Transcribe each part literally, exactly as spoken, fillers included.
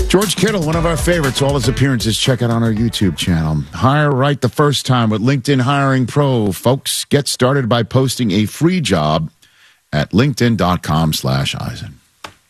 George Kittle, one of our favorites. All his appearances, check out on our YouTube channel. Hire right the first time with LinkedIn Hiring Pro. Folks, get started by posting a free job at linkedin.com slash Eisen.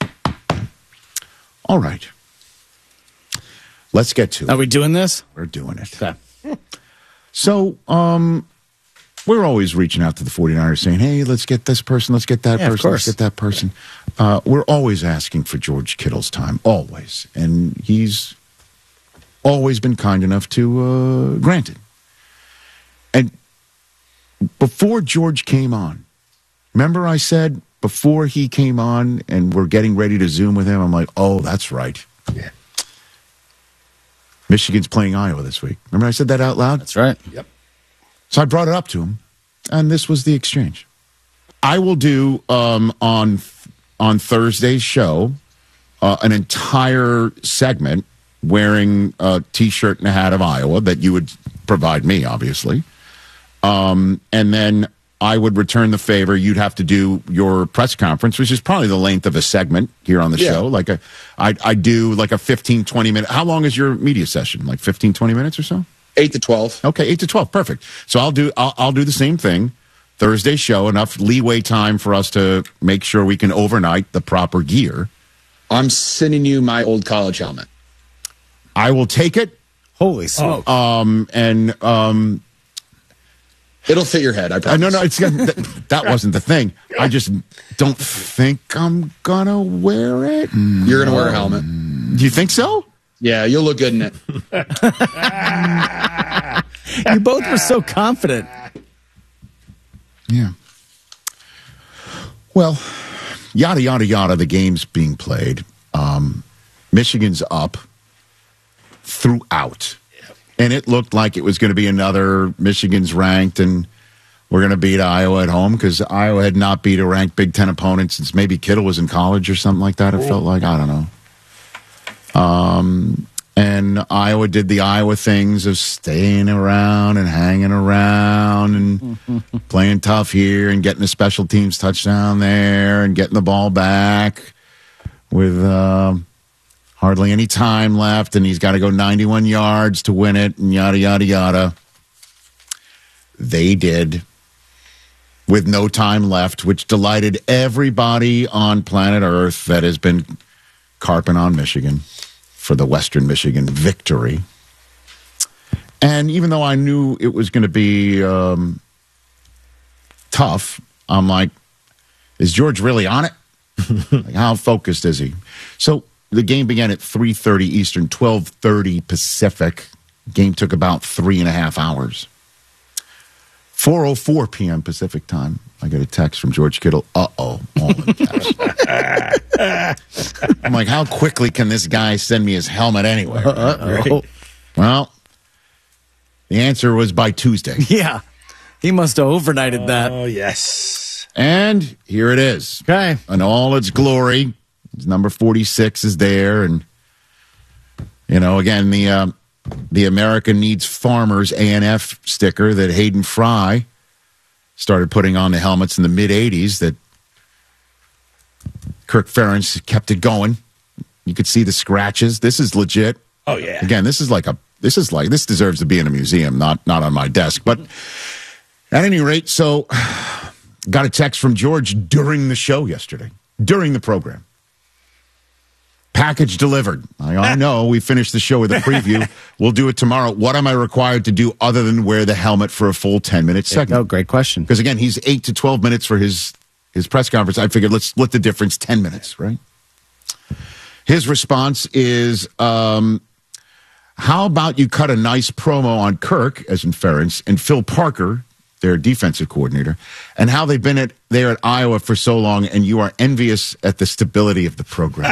All right. Let's get to it. Are we doing this? We're doing it. Okay. So, um, we're always reaching out to the 49ers saying, hey, let's get this person, let's get that Yeah, of person, let's course. get that person. Uh, we're always asking for George Kittle's time, always. And he's always been kind enough to uh, grant it. And before George came on, remember I said before he came on and we're getting ready to Zoom with him, I'm like, oh, that's right. Yeah. Michigan's playing Iowa this week. Remember I said that out loud? That's right. Yep. So I brought it up to him, and this was the exchange. I will do um, on on Thursday's show uh, an entire segment wearing a T-shirt and a hat of Iowa that you would provide me, obviously. Um, and then I would return the favor. You'd have to do your press conference, which is probably the length of a segment here on the Yeah. show. Like a, I, I do like a fifteen, twenty minute. How long is your media session? Like fifteen, twenty minutes or so? Eight to twelve. Okay, eight to twelve, perfect. So I'll do I'll, I'll do the same thing. Thursday show, enough leeway time for us to make sure we can overnight the proper gear. I'm sending you my old college helmet. I will take it. Holy smoke. Um, and um, It'll fit your head. I uh, promise. no, no, it's that, that wasn't the thing. I just don't think I'm gonna wear it. You're gonna wear a helmet. Do you think so? Yeah, you'll look good in it. You both were so confident. Yeah. Well, yada, yada, yada, the game's being played. Um, Michigan's up throughout. And it looked like it was going to be another Michigan's ranked, and we're going to beat Iowa at home because Iowa had not beat a ranked Big Ten opponent since maybe Kittle was in college or something like that. It felt like, I don't know. Um, and Iowa did the Iowa things of staying around and hanging around and playing tough here and getting a special teams touchdown there and getting the ball back with uh, hardly any time left, and he's got to go ninety-one yards to win it, and yada, yada, yada. They did with no time left, which delighted everybody on planet Earth that has been carping on Michigan for the Western Michigan victory. And even though I knew it was going to be um, tough, I'm like, is George really on it? Like, how focused is he? So the game began at three thirty Eastern, twelve thirty Pacific. Game took about three and a half hours. four oh four p.m. Pacific time, I get a text from George Kittle. Uh-oh. All in caps. I'm like, how quickly can this guy send me his helmet anyway? Uh-oh. Well, the answer was by Tuesday. Yeah. He must have overnighted that. Oh, yes. And here it is. Okay. In all its glory. Number forty-six is there. And, you know, again, the uh, the America Needs Farmers A N F sticker that Hayden Fry started putting on the helmets in the mid-eighties that Kirk Ferentz kept it going. You could see the scratches. This is legit. Oh, yeah. Again, this is like a this is like this deserves to be in a museum, not not on my desk. But at any rate, so got a text from George during the show yesterday, during the program. Package delivered. I, I know we finished the show with a preview. We'll do it tomorrow. What am I required to do other than wear the helmet for a full ten minute segment? Oh, great question. Because again, he's eight to twelve minutes for his his press conference. I figured let's split the difference, ten minutes, right? His response is, um, how about you cut a nice promo on Kirk, as in Ferentz, and Phil Parker, their defensive coordinator, and how they've been at there at Iowa for so long, and you are envious at the stability of the program.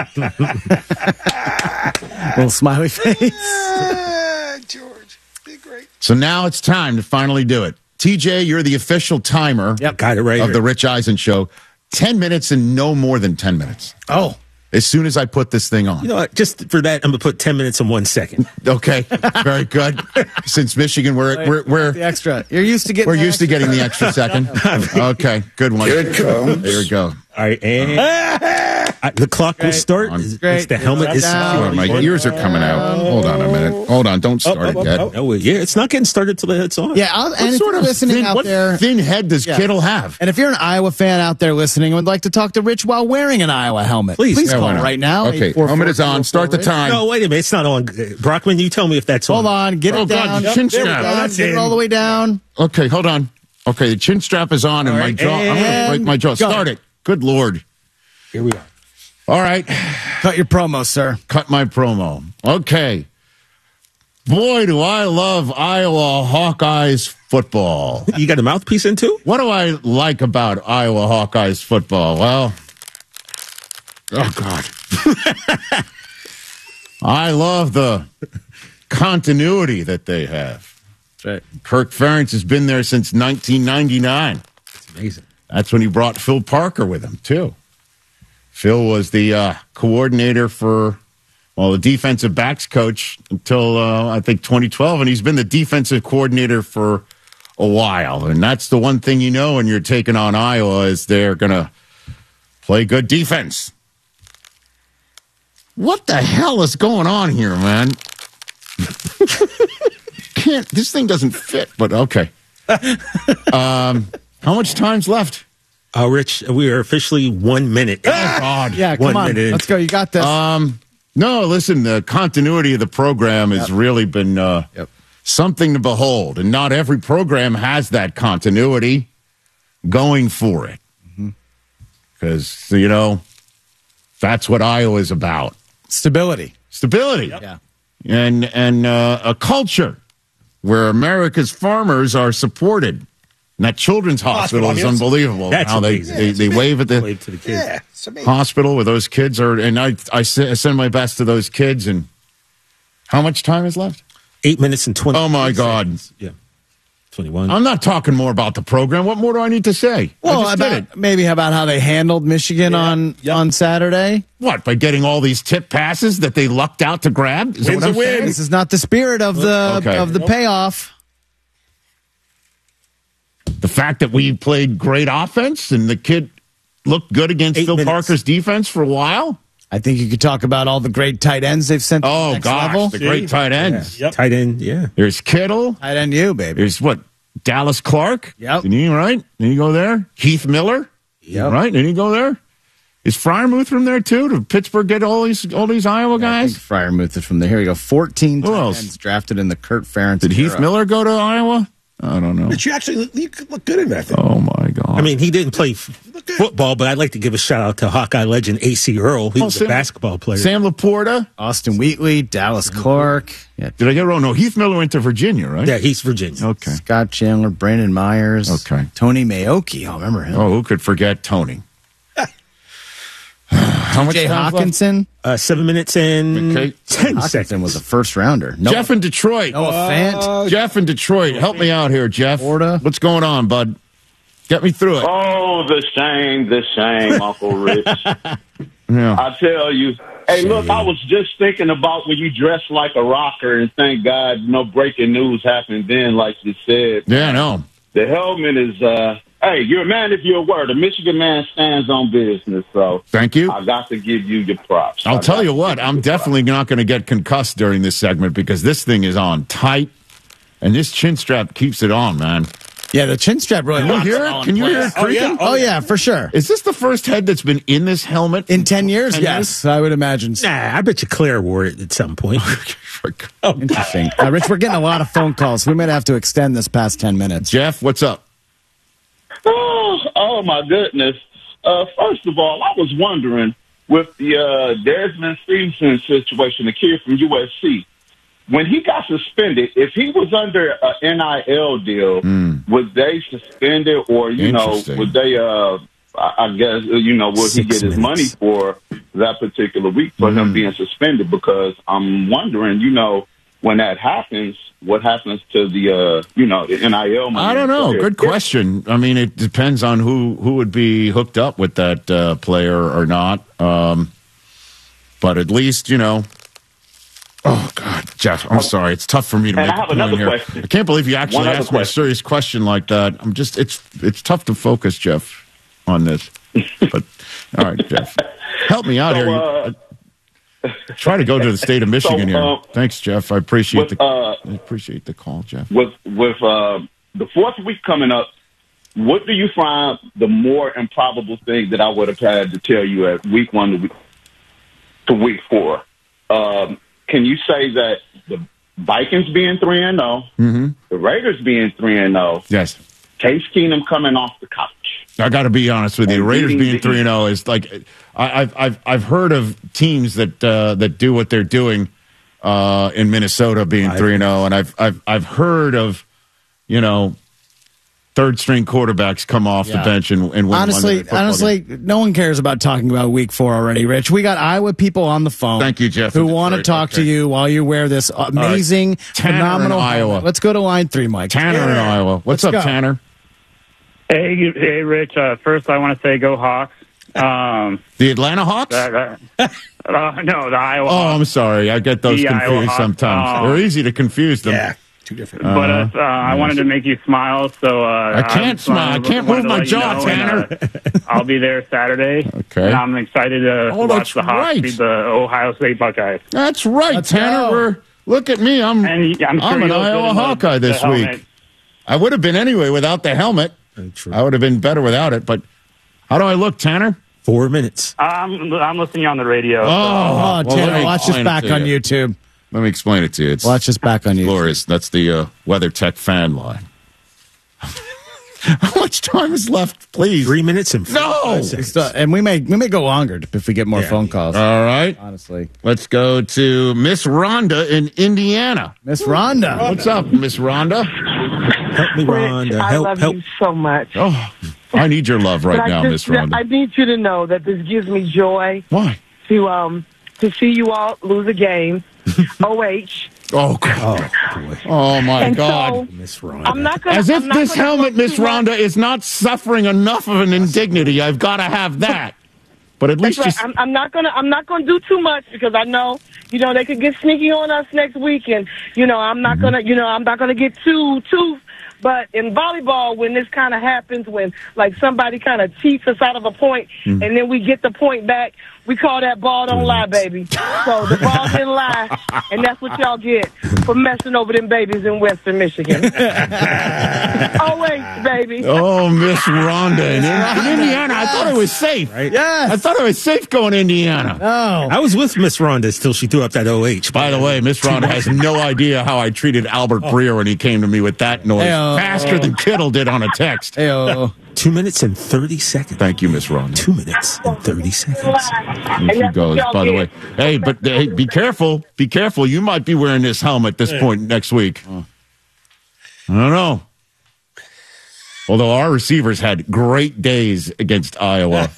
Little smiley face. Ah, George, be great. So now it's time to finally do it. T J, you're the official timer Yep. Got it right of here. the Rich Eisen Show. Ten minutes and no more than ten minutes. Oh. As soon as I put this thing on. You know what? Just for that, I'm going to put ten minutes and one second. Okay, very good. Since Michigan, we're we're we're The extra. You're used to getting we're the used to extra. getting the extra second. Okay, good one. Here it comes. There we go. All right. And I I, the clock will start. On. It's Great. the helmet is Down. Oh, secure. my ears are coming out. Hold on a minute. Hold on. Don't Oh, start oh, it yet. oh, oh, yeah, it's not getting started till it's on. Yeah, I'll, and What if sort you're of listening thin, out what there, thin head does Yeah. Kittle have? and if you're an Iowa fan out there listening and would like to talk to Rich while wearing an Iowa helmet, Please. please Yeah, why call not? right now. Okay, eight four four, helmet is on. Start the Rich. time. No, wait a minute. It's not on. Brockman, you tell me if that's Hold on. on, get Oh, it God, down. the chin Get it strap. down, That's get it in. all the way down. Okay, hold on. Okay, the chin strap is on, and All my right, jaw. I'm going to and break my jaw. go. Start it. Good Lord. Here we are. All right, Cut your promo, sir. cut my promo. Okay. Boy, do I love Iowa Hawkeyes football. You got a mouthpiece in too? What do I like about Iowa Hawkeyes football? Well, oh, God. I love the continuity that they have. Right. Kirk Ferentz has been there since nineteen ninety-nine. It's amazing. That's when he brought Phil Parker with him, too. Phil was the uh, coordinator for, well, the defensive backs coach until, uh, I think, twenty twelve, and he's been the defensive coordinator for a while. And that's the one thing you know when you're taking on Iowa is they're going to play good defense. What the hell is going on here, man? Can't, this thing doesn't fit, but okay. Um, how much time's left? Uh, Rich, we are officially one minute. God. Yeah, One come on. minute in. Let's go. You got this. Um, no, listen, the continuity of the program has really been uh, Yep. something to behold, and not every program has that continuity going for it. Because, you know, that's what Iowa's about. Stability. Stability. Yeah. And, and uh, a culture where America's farmers are supported. And that children's hospital is Hospital, unbelievable. That's how they, amazing. they, they wave at the Wave to the kids. Yeah, it's amazing. hospital where those kids are, and I, I, se- I send my best to those kids. And how much time is left? Eight minutes and twenty. Oh, my God. seconds. Yeah, twenty-one. I'm not talking more about the program. What more do I need to say? Well, I just did it. about, maybe about how they handled Michigan on on Saturday. What, by getting all these tip passes that they lucked out to grab? Is that Win's what I'm a win. saying? This is not the spirit of the Okay. of the payoff. The fact that we played great offense and the kid looked good against Eight Phil minutes. Parker's defense for a while? I think you could talk about all the great tight ends they've sent to the Oh, next gosh, level. the great tight ends. Yep. Tight end. Yeah. There's Kittle. Tight end you, baby. There's what? Dallas Clark? Yep. Didn't he, right? Didn't he go there? Heath Miller? Yep. Right? Didn't he go there? Is Fryermuth from there, too? Did Pittsburgh get all these all these Iowa I think guys? Fryermuth is from there. Here we go. fourteen Who tight else? ends drafted in the Kurt Ferentz Did Heath era. Miller go to Iowa? I don't know. But you actually you could look good in that thing. Oh, my God. I mean, he didn't play f- football, but I'd like to give a shout out to Hawkeye legend A C Earl. He Oh, was Sam- a basketball player. Sam Laporta? Austin Wheatley, Dallas Clark, yeah, Did I get it wrong? No, Heath Miller went to Virginia, right? Yeah, he's Virginia. Okay. Scott Chandler, Brandon Myers, Okay. Tony Maoki. Oh, remember him? Oh, who could forget Tony? How much Jay time's left? Hawkinson. Uh, seven minutes and Okay. ten Hawkinson seconds. was a first rounder. No, Jeff in Detroit. Noah Fant. Jeff in Detroit. Help me out here, Jeff. Florida. What's going on, bud? Get me through it. Oh, the same, the same, Uncle Rich. Yeah. I tell you. Hey, look, I was just thinking about when you dress like a rocker, and thank God no breaking news happened then, like you said. Yeah, I know. The helmet is, uh, hey, you're a man if you're a word. A Michigan man stands on business, so Thank you. I got to give you your props. I'll I tell got you to what, give I'm your definitely not going to get concussed during this segment because this thing is on tight, and this chin strap keeps it on, man. Yeah, the chin strap really. Can you locks hear all it? in Can you place. hear it Oh, creaking? yeah. Oh, yeah, for sure. Is this the first head that's been in this helmet? In ten years, ten yes, I would imagine. so. Nah, I bet you Claire wore it at some point. Interesting. Uh, Rich, we're getting a lot of phone calls. We might have to extend this past ten minutes. Jeff, what's up? Oh, oh my goodness. Uh, first of all, I was wondering with the uh, Desmond Stevenson situation, the kid from U S C, when he got suspended, if he was under an N I L deal, would they suspend it, or you know, Interesting. would they? Uh, I I guess you know, will he Six get his minutes. money for that particular week for him being suspended? Because I'm wondering, you know, when that happens, what happens to the uh, you know the N I L money? I don't know. Go ahead. Good question. I mean, it depends on who, who would be hooked up with that uh, player or not. Um, but at least, you know. Oh, God, Jeff, I'm sorry. It's tough for me to And make I have a point another here. question. I can't believe you actually One other asked me a question. serious question like that. I'm just, it's it's tough to focus, Jeff, on this. But, all right, Jeff. Help me out So, here. uh, Try to go to the state of Michigan So, uh, here. Thanks, Jeff. I appreciate with, the uh, I appreciate the call, Jeff. with with uh, the fourth week coming up, what do you find the more improbable thing that I would have had to tell you at week one to week, to week four? Um, can you say that the Vikings being three and zero, the Raiders being three and zero, Yes. Case Keenum coming off the couch? I got to be honest with you. And Raiders beating being the three and zero is like I, I've I've I've heard of teams that uh, that do what they're doing uh, in Minnesota being three and zero, and I've I've I've heard of you know third string quarterbacks come off Yeah. the bench and, and win Honestly, Monday Night Football honestly, game. no one cares about talking about week four already, Rich. We got Iowa people on the phone. Thank you, Jeff, Who for want to Detroit. talk to Okay. you while you wear this amazing, Tanner in phenomenal Iowa. helmet. Let's go to line three, Mike. Tanner in Iowa. What's Let's up, go. Tanner? Hey, hey, Rich. Uh, first, I want to say go Hawks. Um, The Atlanta Hawks? that, that, uh, no, the Iowa. Oh, Hawks. I'm sorry. I get those The Iowa confused Hawks. sometimes. Oh. They're easy to confuse them. Yeah, two different. But uh, uh, I wanted to make you smile, so uh, I can't just smile. wanted- I can't wanted move to my let you jaw, know, and, uh, I'll be there Saturday. Okay. And I'm excited to Oh, watch that's the Hawks right. beat the Ohio State Buckeyes. That's right, Let's Tanner. go. We're, look at me. I'm, And I'm, sure I'm an you'll Iowa fit in the- Hawkeye this the week. helmet. I would have been anyway without the helmet. True. I would have been better without it. But how do I look, Tanner? Four minutes. I'm, I'm listening on the radio. so- Oh, well, let Tanner, me watch this explain it back to on you. YouTube. Let me explain it to you. It's Watch this back on YouTube. glorious. That's the uh, WeatherTech fan line. How much time is left, please? Three minutes and No! forty-five seconds. So- and we may we may go longer if we get more Yeah. phone calls. All right. honestly, Let's go to Miss Rhonda in Indiana. Miss Rhonda. What's up, Miss Rhonda? Help me, Rhonda. I Help, love help. you so much. Oh, I need your love right But I now, Miss just- Rhonda. I need you to know that this gives me joy Why? to um to see you all lose a game. O H. Oh, God. Oh, boy. Oh, my And God. so Miss Rhonda. I'm not gonna. As if I'm not this gonna helmet, look Miss too much- Rhonda, is not suffering enough of an indignity. I've got to have that. But at least That's right. just I'm, I'm not gonna. I'm not gonna do too much because I know, you know, they could get sneaky on us next week, and you know, I'm not gonna. You know, I'm not gonna get too too. But in volleyball, when this kind of happens, when like somebody kind of cheats us out of a point, and then we get the point back, we call that ball don't lie, baby. So the ball didn't lie, and that's what y'all get for messing over them babies in Western Michigan. Always, baby. Oh, Miss Rhonda in, in Indiana. I thought it was safe. Right? Yes. I thought it was safe going to Indiana. Oh, I was with Miss Rhonda till she threw up that O H. By the way, Miss Rhonda has no idea how I treated Albert Breer when he came to me with that noise. Hey-oh. Faster than Kittle did on a text. Heyo. Two minutes and thirty seconds. Thank you, Miss Rhonda. Two minutes and thirty seconds. Here she goes, by the way. Hey, but hey, be careful. Be careful. You might be wearing this helmet this point next week. I don't know. Although our receivers had great days against Iowa,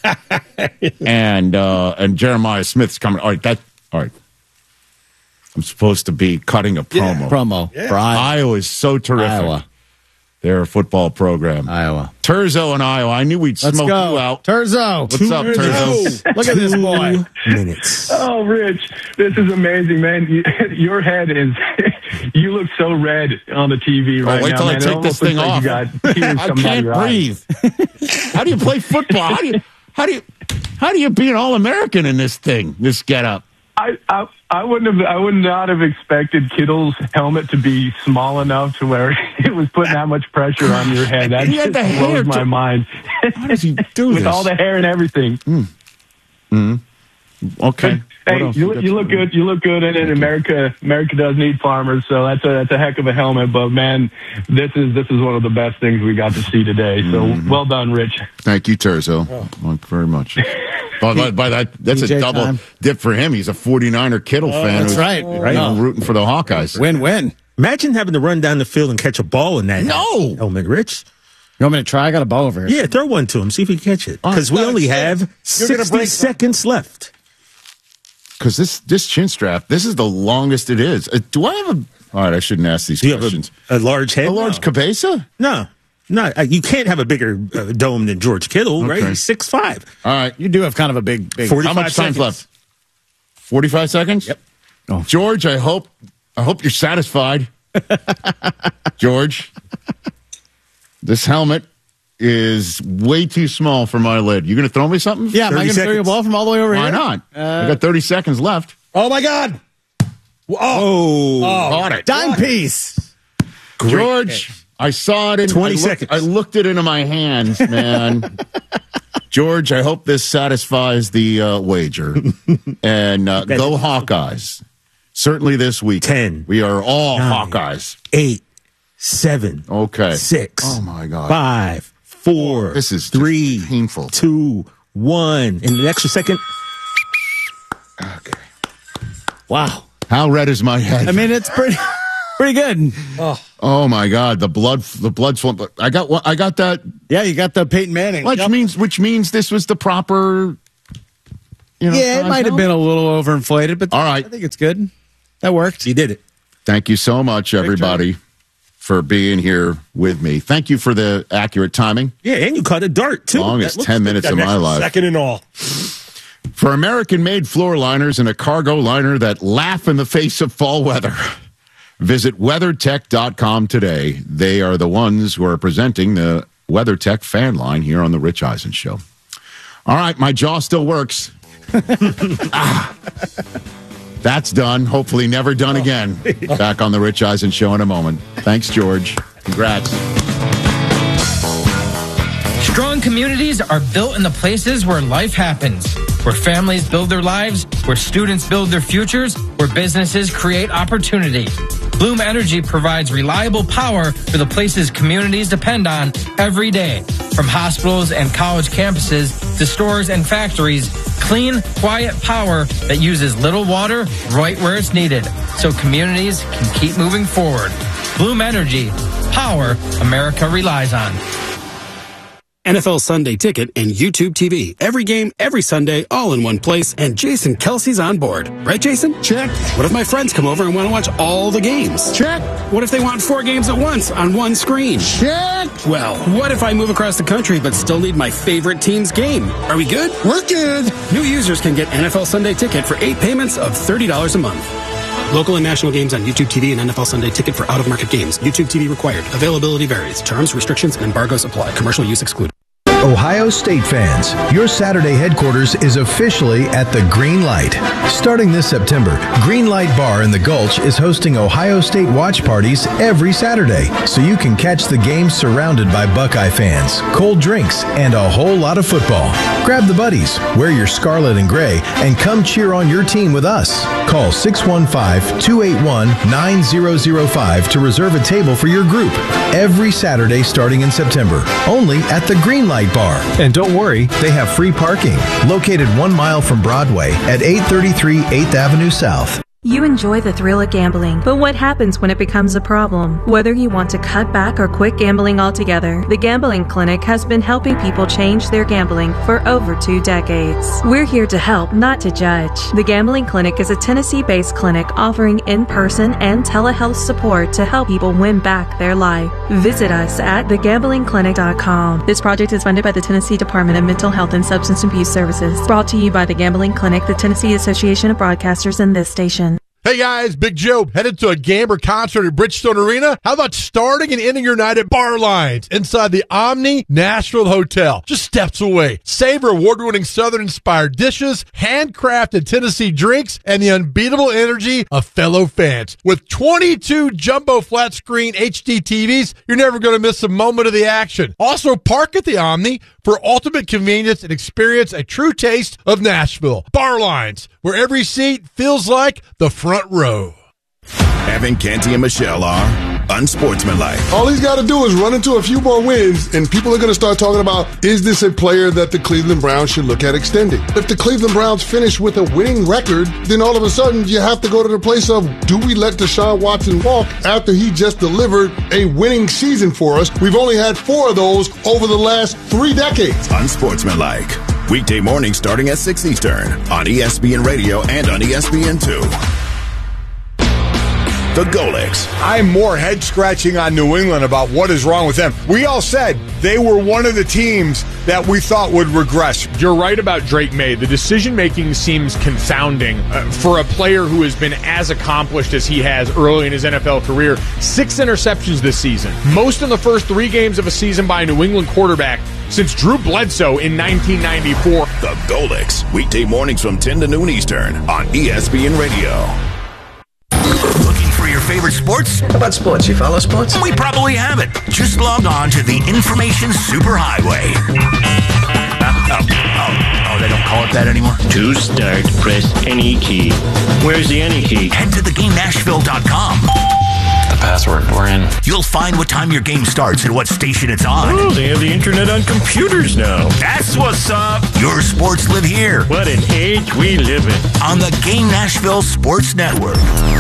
and uh, and Jeremiah Smith's coming. All right, that all right. I'm supposed to be cutting a promo. Promo for Iowa. Iowa is so terrific. Iowa. They're a football program. Iowa. Turzo and Iowa. I knew we'd Let's smoke go. you out. Turzo. What's up, Turzo? Look at this boy. Two minutes. Oh, Rich, this is amazing, man. You, your head is, you look so red on the T V right Oh, wait now. till I man. It take almost this thing looks like off. you got tears I coming out of can't your eyes. breathe. How do you play football? How do you how do you how do you be an All-American in this thing? This getup. I, I, I wouldn't have, I would not have expected Kittle's helmet to be small enough to where it was putting that much pressure on your head. That He had just the hair blows my to- mind. How does he do With this? all the hair and everything. Okay. What Hey, else? you, got you look some- good. You look good, and in America, America does need farmers, so that's a that's a heck of a helmet. But man, this is this is one of the best things we got to see today. So Mm-hmm. well done, Rich. Thank you, Turzo. Thank you very much. by, by, by that, that's D J a double time. dip for him. He's a forty-niner Kittle fan. That's who's, right. Right. No. Rooting for the Hawkeyes. Win-win. Imagine having to run down the field and catch a ball in that No! helmet, Rich. You want me to try? I got a ball over here. Yeah, throw one to him. See if he can catch it. Oh, Because we no, only it's- have you're gonna sixty break- seconds left. Because this, this chin strap, this is the longest it is. Uh, do I have a... All right, I shouldn't ask these Do you have questions. a, a large head? A large no. cabeza? No. No, uh, you can't have a bigger uh, dome than George Kittle, right? Okay. He's six five. All right. You do have kind of a big, big. forty- How much time's seconds. left? forty-five seconds? Yep. Oh. George, I hope I hope you're satisfied. George, this helmet is way too small for my lid. You going to throw me something? Yeah, am I going to throw you a ball from all the way over Why here? Why not? Uh, I got thirty seconds left. Oh, my God. Oh, Oh, Got it. Dime piece. George, catch. I saw it in twenty I looked, seconds. I looked it into my hands, man. George, I hope this satisfies the uh, wager. And uh, go Hawkeyes. Certainly this week. Ten. We are all nine, Hawkeyes. Eight, seven, Okay. six, Oh, my God. five, four, This is just three, painful. two, one. In the extra second. Okay. Wow. How red is my head? I mean, it's pretty pretty good. oh my God, the blood, the blood swamp. I got one. I got that, Yeah, you got the Peyton Manning. which Yep. means, which means this was the proper. You know, Yeah, it size might have helmet? been a little overinflated, but All right. I think it's good. That worked. You did it. Thank you so much, everybody, for being here with me. Thank you for the accurate timing. Yeah, and you caught a dart, too. Longest That looks ten good. minutes Got of an my extra life. second and all. For American-made floor liners and a cargo liner that laugh in the face of fall weather, visit WeatherTech dot com today. They are the ones who are presenting the WeatherTech fan line here on the Rich Eisen Show. All right, my jaw still works. ah, that's done. Hopefully never done again. Back on the Rich Eisen Show in a moment. Thanks, George. Congrats. Strong communities are built in the places where life happens, where families build their lives, where students build their futures, where businesses create opportunity. Bloom Energy provides reliable power for the places communities depend on every day. From hospitals and college campuses to stores and factories, clean, quiet power that uses little water right where it's needed, so communities can keep moving forward. Bloom Energy, power America relies on. N F L Sunday Ticket and YouTube T V. Every game, every Sunday, all in one place, and Jason Kelsey's on board. Right, Jason? Check. What if my friends come over and want to watch all the games? Check. What if they want four games at once on one screen? Check. Well, what if I move across the country but still need my favorite team's game? Are we good? We're good. New users can get N F L Sunday Ticket for eight payments of thirty dollars a month. Local and national games on YouTube T V and N F L Sunday Ticket for out-of-market games. YouTube T V required. Availability varies. Terms, restrictions, and embargoes apply. Commercial use excluded. Ohio State fans, your Saturday headquarters is officially at the Green Light. Starting this September, Green Light Bar in the Gulch is hosting Ohio State watch parties every Saturday, so you can catch the game surrounded by Buckeye fans, cold drinks, and a whole lot of football. Grab the buddies, wear your scarlet and gray, and come cheer on your team with us. Call six one five, two eight one, nine zero zero five to reserve a table for your group every Saturday starting in September, only at the Green Light Bar. And don't worry, they have free parking, located one mile from Broadway at eight thirty-three eighth Avenue South. You enjoy the thrill of gambling, but what happens when it becomes a problem? Whether you want to cut back or quit gambling altogether, the Gambling Clinic has been helping people change their gambling for over two decades. We're here to help, not to judge. The Gambling Clinic is a Tennessee-based clinic offering in-person and telehealth support to help people win back their life. Visit us at the gambling clinic dot com. This project is funded by the Tennessee Department of Mental Health and Substance Abuse Services. Brought to you by the Gambling Clinic, the Tennessee Association of Broadcasters, and this station. Hey guys, Big Joe, headed to a Gamber concert at Bridgestone Arena? How about starting and ending your night at Bar Lines inside the Omni Nashville Hotel, just steps away? Savor award-winning Southern-inspired dishes, handcrafted Tennessee drinks, and the unbeatable energy of fellow fans. With twenty-two jumbo flat-screen H D T Vs, you're never going to miss a moment of the action. Also, park at the Omni for ultimate convenience and experience a true taste of Nashville. Bar Lines, where every seat feels like the front row. Evan, Canty, and Michelle are unsportsmanlike. All he's got to do is run into a few more wins, and people are going to start talking about, is this a player that the Cleveland Browns should look at extending? If the Cleveland Browns finish with a winning record, then all of a sudden you have to go to the place of, do we let Deshaun Watson walk after he just delivered a winning season for us? We've only had four of those over the last three decades. Unsportsmanlike. Weekday morning starting at six Eastern on E S P N Radio and on E S P N two. The Golics. I'm more head scratching on New England about what is wrong with them. We all said they were one of the teams that we thought would regress. You're right about Drake May. The decision making seems confounding uh, for a player who has been as accomplished as he has early in his N F L career. Six interceptions this season, most in the first three games of a season by a New England quarterback since Drew Bledsoe in nineteen ninety-four. The Golics, weekday mornings from ten to noon Eastern on E S P N Radio. Looking for your favorite sports? How about sports? You follow sports? We probably have it. Just log on to the Information Superhighway. Oh, oh, oh, they don't call it that anymore? To start, press any key. Where's the any key? Head to the game nashville dot com. The password. We're in. You'll find what time your game starts and what station it's on. Oh, they have the internet on computers now. That's what's up. Your sports live here. What an age we live in. On the Game Nashville Sports Network.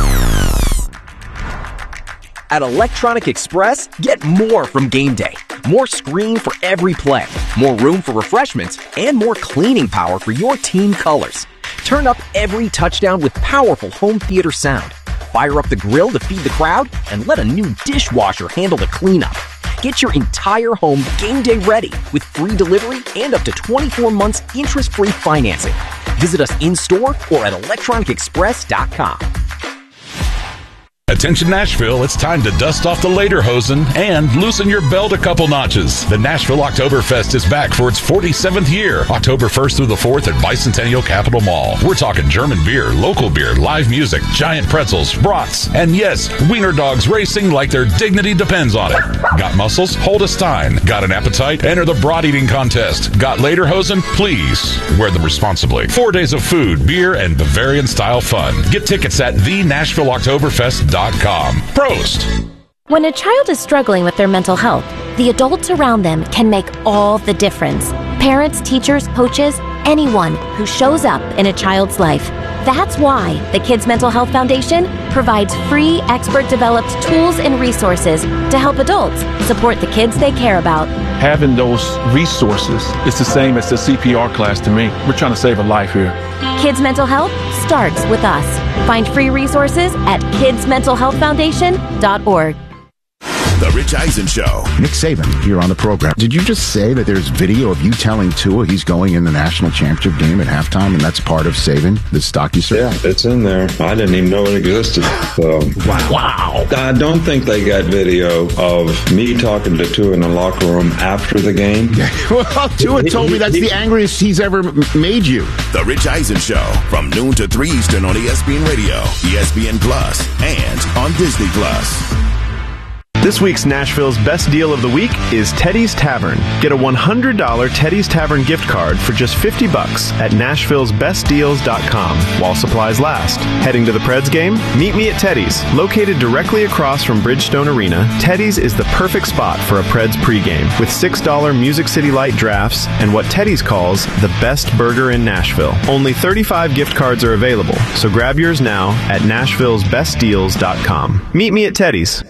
At Electronic Express, get more from game day. More screen for every play, more room for refreshments, and more cleaning power for your team colors. Turn up every touchdown with powerful home theater sound. Fire up the grill to feed the crowd, and let a new dishwasher handle the cleanup. Get your entire home game day ready with free delivery and up to twenty-four months interest-free financing. Visit us in-store or at electronic express dot com. Attention Nashville, it's time to dust off the lederhosen and loosen your belt a couple notches. The Nashville Oktoberfest is back for its forty-seventh year, October first through the fourth at Bicentennial Capitol Mall. We're talking German beer, local beer, live music, giant pretzels, brats, and yes, wiener dogs racing like their dignity depends on it. Got muscles? Hold a stein. Got an appetite? Enter the brat eating contest. Got lederhosen? Please wear them responsibly. Four days of food, beer, and Bavarian-style fun. Get tickets at the nashville oktoberfest dot com. Prost! When a child is struggling with their mental health, the adults around them can make all the difference. Parents, teachers, coaches, anyone who shows up in a child's life. That's why the Kids Mental Health Foundation provides free, expert-developed tools and resources to help adults support the kids they care about. Having those resources is the same as the C P R class to me. We're trying to save a life here. Kids Mental Health starts with us. Find free resources at kids mental health foundation dot org. The Rich Eisen Show. Nick Saban here on the program. Did you just say that there's video of you telling Tua he's going in the national championship game at halftime, and that's part of Saban, the stocky search? Yeah, it's in there. I didn't even know it existed. So. Wow. Wow. I don't think they got video of me talking to Tua in the locker room after the game. Well, Tua told me that's the angriest he's ever made you. The Rich Eisen Show from noon to three Eastern on E S P N Radio, E S P N Plus, and on Disney Plus. This week's Nashville's best deal of the week is Teddy's Tavern. Get a one hundred dollars Teddy's Tavern gift card for just fifty bucks at nashville's best deals dot com while supplies last. Heading to the Preds game? Meet me at Teddy's. Located directly across from Bridgestone Arena, Teddy's is the perfect spot for a Preds pregame with six dollars Music City Light drafts and what Teddy's calls the best burger in Nashville. Only thirty-five gift cards are available, so grab yours now at nashville's best deals dot com. Meet me at Teddy's.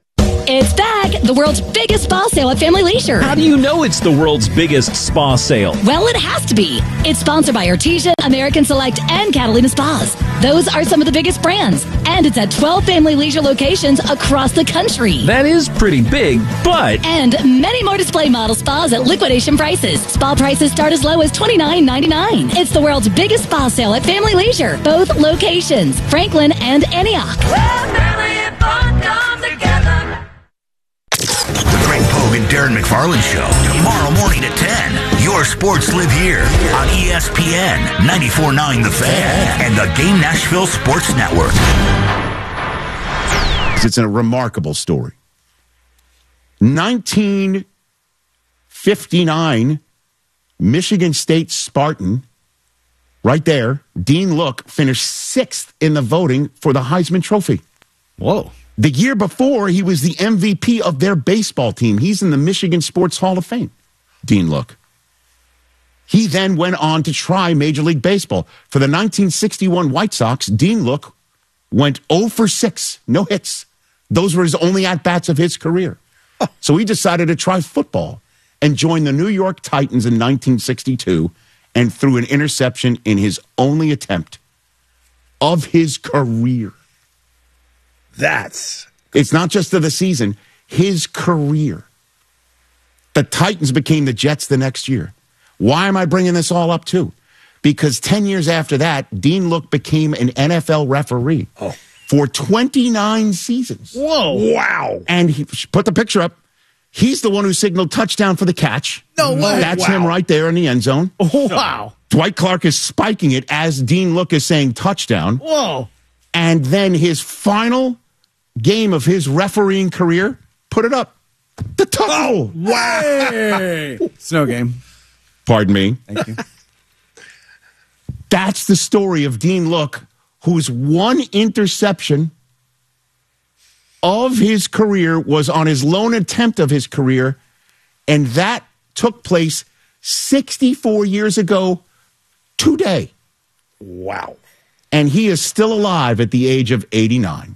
It's back! The world's biggest spa sale at Family Leisure. How do you know it's the world's biggest spa sale? Well, it has to be. It's sponsored by Artesia, American Select, and Catalina Spas. Those are some of the biggest brands. And it's at twelve Family Leisure locations across the country. That is pretty big, but... And many more display model spas at liquidation prices. Spa prices start as low as twenty-nine ninety-nine. It's the world's biggest spa sale at Family Leisure. Both locations, Franklin and Antioch. Well, family and fun come together. The Greg Pogue and Darren McFarland Show, tomorrow morning at ten. Your sports live here on E S P N, ninety-four point nine The Fan, and the Game Nashville Sports Network. It's a remarkable story. nineteen fifty-nine, Michigan State Spartan, right there, Dean Look, finished sixth in the voting for the Heisman Trophy. Whoa. The year before, he was the M V P of their baseball team. He's in the Michigan Sports Hall of Fame, Dean Look. He then went on to try Major League Baseball. For the nineteen sixty-one White Sox, Dean Look went oh for six, no hits. Those were his only at-bats of his career. So he decided to try football and joined the New York Titans in nineteen sixty-two and threw an interception in his only attempt of his career. That's... It's not just of the season, his career. The Titans became the Jets the next year. Why am I bringing this all up, too? Because ten years after that, Dean Look became an N F L referee oh. for twenty-nine seasons. Whoa. Wow. And he put the picture up. He's the one who signaled touchdown for the catch. No way. That's wow. him right there in the end zone. Oh, wow. Dwight Clark is spiking it as Dean Look is saying touchdown. Whoa. And then his final game of his refereeing career, put it up. The touchdown. Oh, wow. Hey. Snow game. Pardon me. Thank you. That's the story of Dean Look, whose one interception of his career was on his lone attempt of his career, and that took place sixty-four years ago today. Wow. And he is still alive at the age of eighty-nine.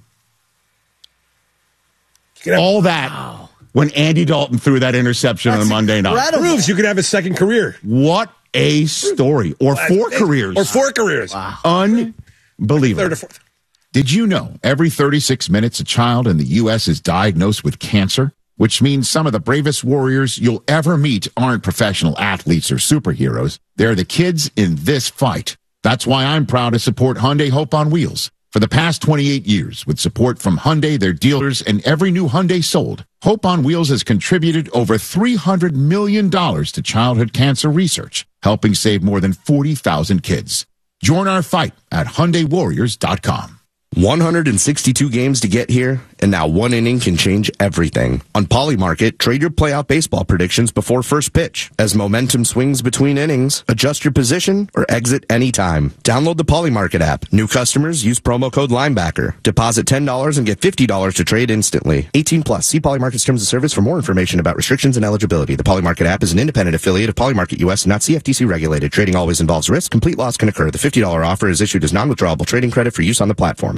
Have, All that wow. when Andy Dalton threw that interception That's on a Monday night. Proves you could have a second career. What a story. Or four careers. Or four careers. Wow. Unbelievable. Third or fourth. Did you know every thirty-six minutes a child in the U S is diagnosed with cancer? Which means some of the bravest warriors you'll ever meet aren't professional athletes or superheroes. They're the kids in this fight. That's why I'm proud to support Hyundai Hope on Wheels. For the past twenty-eight years, with support from Hyundai, their dealers, and every new Hyundai sold, Hope on Wheels has contributed over three hundred million dollars to childhood cancer research, helping save more than forty thousand kids. Join our fight at Hyundai Warriors dot com. one hundred sixty-two games to get here, and now one inning can change everything. On Polymarket, trade your playoff baseball predictions before first pitch. As momentum swings between innings, adjust your position or exit anytime. Download the Polymarket app. New customers use promo code Linebacker. Deposit ten dollars and get fifty dollars to trade instantly. eighteen plus. See Polymarket's terms of service for more information about restrictions and eligibility. The Polymarket app is an independent affiliate of Polymarket U S and not C F T C regulated. Trading always involves risk. Complete loss can occur. The fifty dollars offer is issued as non-withdrawable trading credit for use on the platform.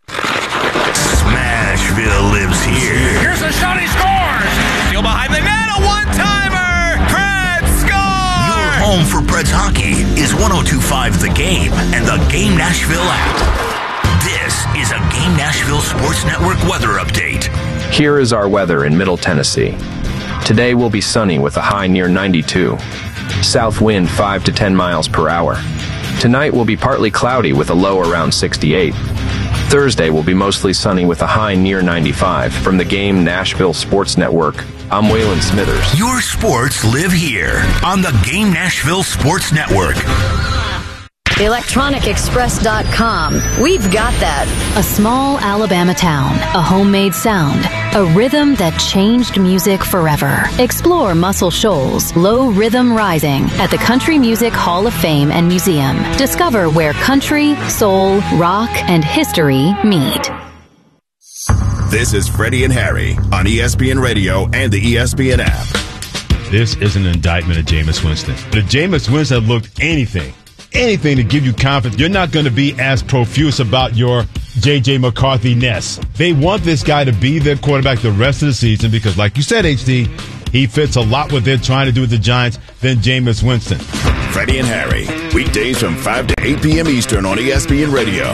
Smashville lives here. Here's a shot, he scores! Still behind the net, a one-timer! Preds score! Your home for Preds hockey is one oh two point five The Game and the Game Nashville app. This is a Game Nashville Sports Network weather update. Here is our weather in Middle Tennessee. Today will be sunny with a high near ninety-two. South wind five to ten miles per hour. Tonight will be partly cloudy with a low around sixty-eight. Thursday will be mostly sunny with a high near ninety-five. From the Game Nashville Sports Network, I'm Waylon Smithers. Your sports live here on the Game Nashville Sports Network. electronic express dot com. We've got that. A small Alabama town, a homemade sound, a rhythm that changed music forever. Explore Muscle Shoals, Low Rhythm Rising at the Country Music Hall of Fame and Museum. Discover where country, soul, rock, and history meet. This is Freddie and Harry on E S P N Radio and the E S P N app. This is an indictment of Jameis Winston. But if Jameis Winston looked anything, anything to give you confidence, you're not going to be as profuse about your J J. McCarthy-ness. They want this guy to be their quarterback the rest of the season because, like you said, H D, he fits a lot what they're trying to do with the Giants than Jameis Winston. Freddie and Harry, weekdays from five to eight p.m. Eastern on E S P N Radio.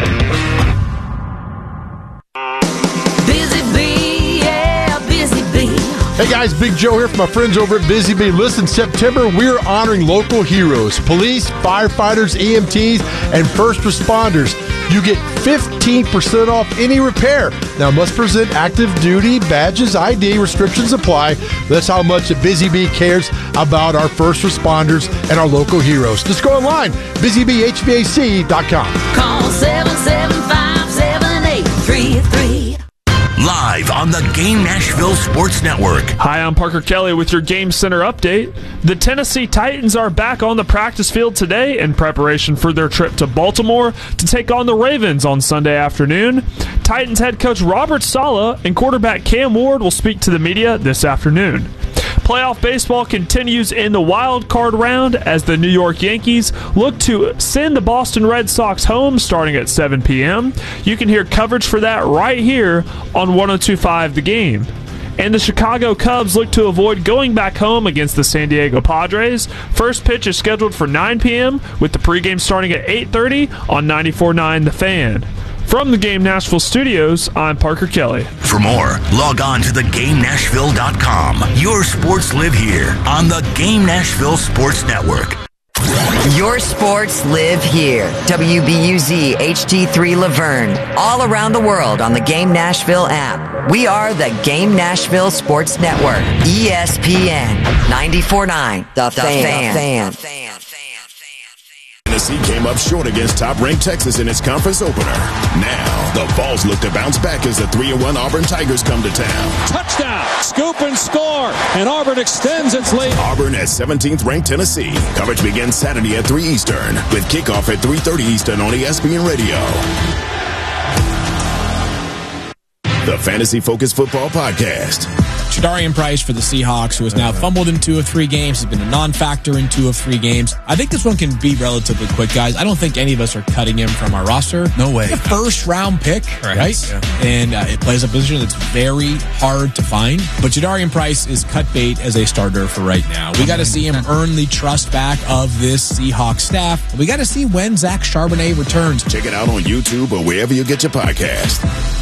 Busy Bee, yeah, Busy Bee. Hey guys, Big Joe here from my friends over at Busy Bee. Listen, September, we're honoring local heroes, police, firefighters, E M Ts, and first responders. You get fifteen percent off any repair. Now, must present active duty badges, I D, restrictions apply. That's how much Busy Bee cares about our first responders and our local heroes. Just go online, busy bee h v a c dot com. Call seven seven five, seven eight three three. Live on the Game Nashville Sports Network. Hi, I'm Parker Kelly with your Game Center update. The Tennessee Titans are back on the practice field today in preparation for their trip to Baltimore to take on the Ravens on Sunday afternoon. Titans head coach Robert Saleh and quarterback Cam Ward will speak to the media this afternoon. Playoff baseball continues in the wild card round as the New York Yankees look to send the Boston Red Sox home starting at seven p.m. You can hear coverage for that right here on one oh two point five The Game. And the Chicago Cubs look to avoid going back home against the San Diego Padres. First pitch is scheduled for nine p.m. with the pregame starting at eight thirty on ninety-four point nine The Fan. From the Game Nashville studios, I'm Parker Kelly. For more, log on to the game nashville dot com. Your sports live here on the Game Nashville Sports Network. Your sports live here. W B U Z H D three Laverne. All around the world on the Game Nashville app. We are the Game Nashville Sports Network. E S P N ninety-four point nine. The, the Fan. fan. Tennessee came up short against top-ranked Texas in its conference opener. Now, the Vols look to bounce back as the three and one Auburn Tigers come to town. Touchdown! Scoop and score! And Auburn extends its lead. Auburn at seventeenth-ranked Tennessee. Coverage begins Saturday at three Eastern, with kickoff at three thirty Eastern on E S P N Radio. The Fantasy Focus Football Podcast. Jadarian Price for the Seahawks, who has now fumbled in two of three games, has been a non-factor in two of three games. I think this one can be relatively quick, guys. I don't think any of us are cutting him from our roster. No way. A first-round pick, right? right? Yeah. And uh, it plays a position that's very hard to find. But Jadarian Price is cut bait as a starter for right now. We got to see him earn the trust back of this Seahawks staff. We got to see when Zach Charbonnet returns. Check it out on YouTube or wherever you get your podcast.